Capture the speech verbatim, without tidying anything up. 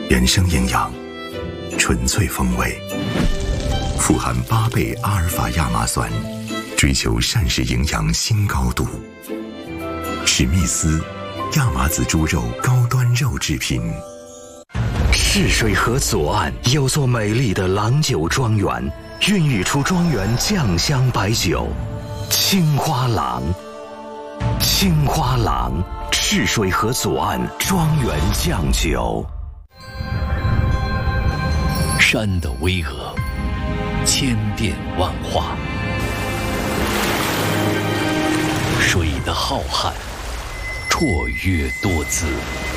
原生营养，纯粹风味，富含八倍阿尔法亚麻酸，追求膳食营养新高度。史密斯亚麻籽猪肉高端肉制品。 赤水河左岸有座美丽的郎酒庄园，孕育出庄园酱香白酒青花郎。青花郎，赤水河左岸庄园酱酒。 山的巍峨，千变万化；水的浩瀚，绰约多姿。